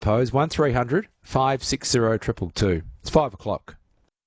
suppose. 1300 560 222. It's 5 o'clock.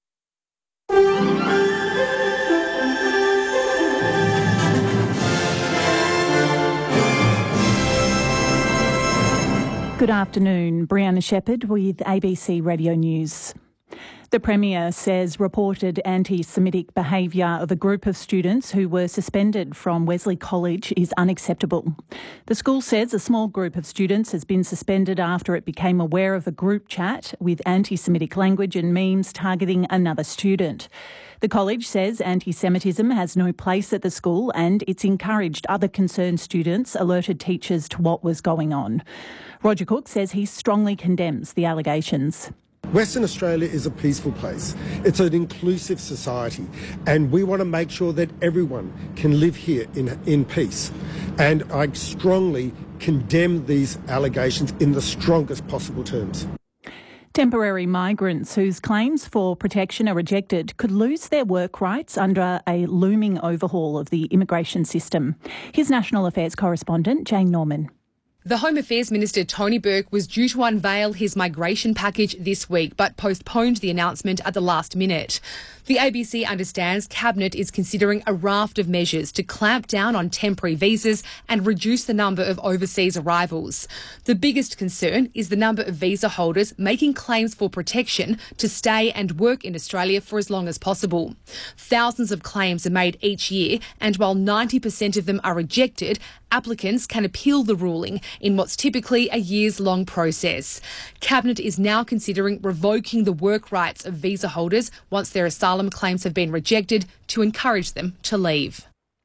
Good afternoon. Brianna Shepherd with ABC Radio News. The Premier says reported anti-Semitic behaviour of a group of students who were suspended from Wesley College is unacceptable. The school says a small group of students has been suspended after it became aware of a group chat with anti-Semitic language and memes targeting another student. The college says anti-Semitism has no place at the school and it's encouraged other concerned students, alerted teachers to what was going on. Roger Cook says he strongly condemns the allegations. Western Australia is a peaceful place. It's an inclusive society, and we want to make sure that everyone can live here in peace. And I strongly condemn these allegations in the strongest possible terms. Temporary migrants whose claims for protection are rejected could lose their work rights under a looming overhaul of the immigration system. Here's National Affairs correspondent Jane Norman. The Home Affairs Minister Tony Burke was due to unveil his migration package this week but postponed the announcement at the last minute. The ABC understands Cabinet is considering a raft of measures to clamp down on temporary visas and reduce the number of overseas arrivals. The biggest concern is the number of visa holders making claims for protection to stay and work in Australia for as long as possible. Thousands of claims are made each year, and while 90% of them are rejected, applicants can appeal the ruling in what's typically a years-long process. Cabinet is now considering revoking the work rights of visa holders once their asylum claims have been rejected to encourage them to leave.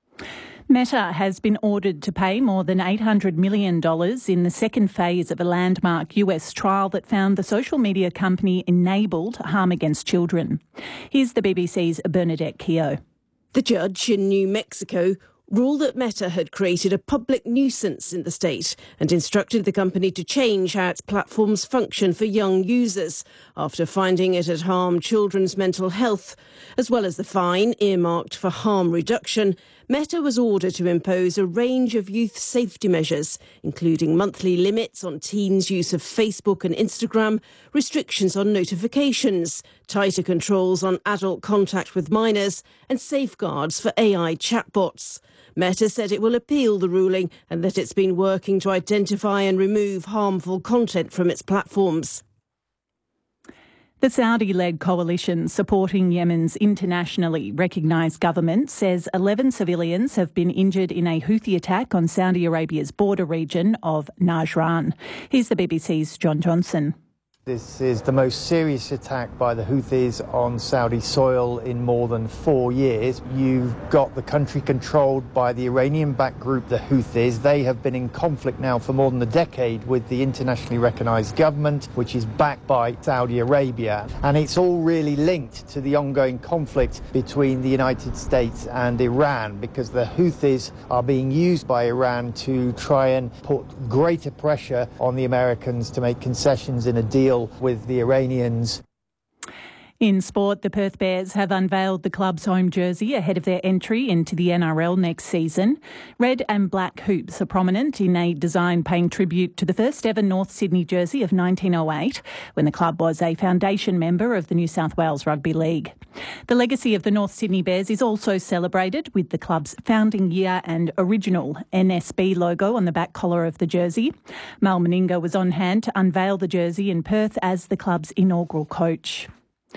Meta has been ordered to pay more than $800 million in the second phase of a landmark US trial that found the social media company enabled harm against children. Here's the BBC's Bernadette Keogh. The judge in New Mexico ruled that Meta had created a public nuisance in the state and instructed the company to change how its platforms function for young users after finding it had harmed children's mental health. As well as the fine earmarked for harm reduction, Meta was ordered to impose a range of youth safety measures, including monthly limits on teens' use of Facebook and Instagram, restrictions on notifications, tighter controls on adult contact with minors, and safeguards for AI chatbots. Meta said it will appeal the ruling and that it's been working to identify and remove harmful content from its platforms. The Saudi-led coalition supporting Yemen's internationally recognised government says 11 civilians have been injured in a Houthi attack on Saudi Arabia's border region of Najran. Here's the BBC's John Johnson. This is the most serious attack by the Houthis on Saudi soil in more than 4 years. You've got the country controlled by the Iranian-backed group, the Houthis. They have been in conflict now for more than a decade with the internationally recognised government, which is backed by Saudi Arabia. And it's all really linked to the ongoing conflict between the United States and Iran, because the Houthis are being used by Iran to try and put greater pressure on the Americans to make concessions in a deal with the Iranians. In sport, the Perth Bears have unveiled the club's home jersey ahead of their entry into the NRL next season. Red and black hoops are prominent in a design paying tribute to the first ever North Sydney jersey of 1908, when the club was a foundation member of the New South Wales Rugby League. The legacy of the North Sydney Bears is also celebrated with the club's founding year and original NSB logo on the back collar of the jersey. Mal Meninga was on hand to unveil the jersey in Perth as the club's inaugural coach.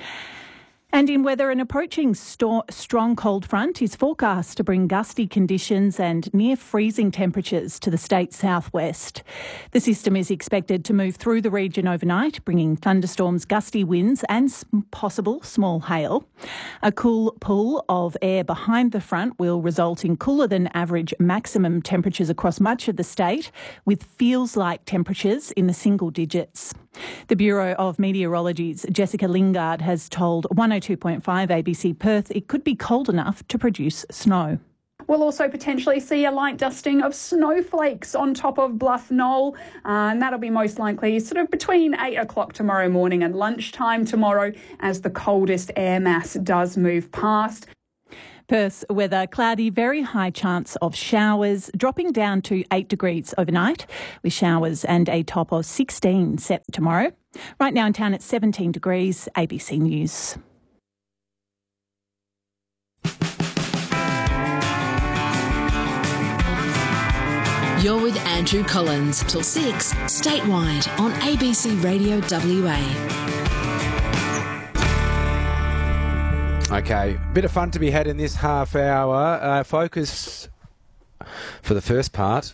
And in weather, an approaching strong cold front is forecast to bring gusty conditions and near freezing temperatures to the state's southwest. The system is expected to move through the region overnight, bringing thunderstorms, gusty winds and possible small hail. A cool pool of air behind the front will result in cooler than average maximum temperatures across much of the state, with feels-like temperatures in the single digits. The Bureau of Meteorology's Jessica Lingard has told 102.5 ABC Perth it could be cold enough to produce snow. We'll also potentially see a light dusting of snowflakes on top of Bluff Knoll, and that'll be most likely sort of between 8 o'clock tomorrow morning and lunchtime tomorrow as the coldest air mass does move past. Perth's weather cloudy, very high chance of showers, dropping down to 8 degrees overnight, with showers and a top of 16 set tomorrow. Right now in town it's 17 degrees. ABC News. You're with Andrew Collins till 6, statewide on ABC Radio WA. Okay, bit of fun to be had in this half hour. Focus for the first part.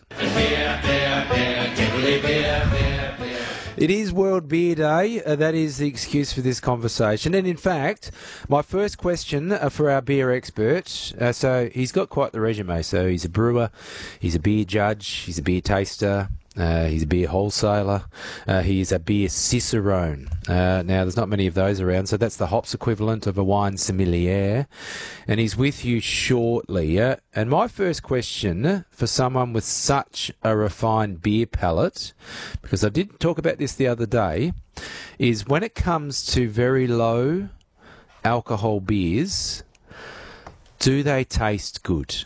It is World Beer Day. That is the excuse for this conversation. And in fact, my first question for our beer expert, so he's got quite the resume. So he's a brewer, he's a beer judge, he's a beer taster, he's a beer wholesaler, he is a beer cicerone. Now, there's not many of those around, so that's the hops equivalent of a wine sommelier. And he's with you shortly. And my first question for someone with such a refined beer palate, because I did talk about this the other day, is when it comes to very low alcohol beers, do they taste good?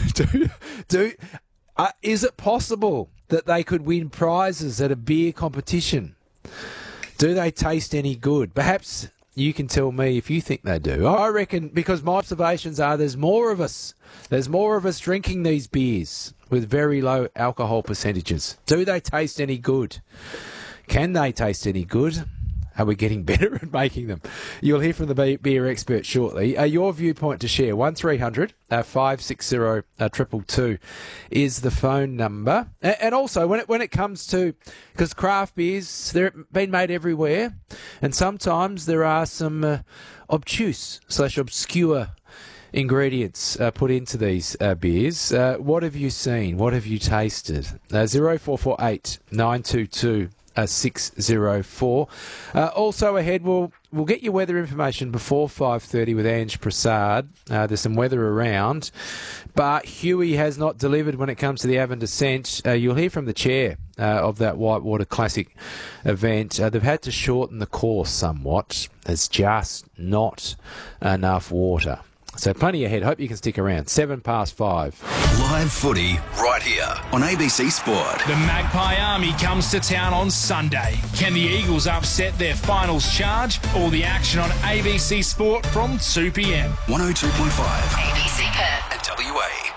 Is it possible that they could win prizes at a beer competition? Do they taste any good? Perhaps you can tell me if you think they do. I reckon, because my observations are there's more of us. There's more of us drinking these beers with very low alcohol percentages. Do they taste any good? Can they taste any good? Are we getting better at making them? You'll hear from the beer expert shortly. Your viewpoint to share, 1300 560 222 is the phone number. And also, when it comes to, because craft beers, they're been made everywhere, and sometimes there are some obtuse/obscure ingredients put into these beers. What have you seen? What have you tasted? 0448 922 604. Also ahead, we'll get your weather information before 5:30 with Ange Prasad. There's some weather around, but Huey has not delivered when it comes to the Avon Descent. You'll hear from the chair of that Whitewater Classic event. They've had to shorten the course somewhat. There's just not enough water. So plenty ahead. Hope you can stick around. 5:07. Live footy right here on ABC Sport. The Magpie Army comes to town on Sunday. Can the Eagles upset their finals charge? All the action on ABC Sport from 2 p.m. 102.5 ABC Perth at WA.